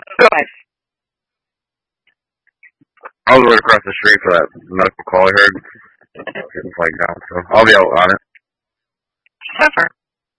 Go ahead. I was right across the street for that medical call I heard. Getting flagged down, so I'll be out on it. Suffer.